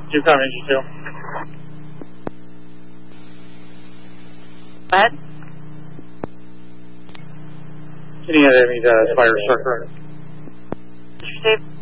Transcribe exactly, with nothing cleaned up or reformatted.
Two coming, G two. Go ahead. Getting at any uh, fire structure. Did you say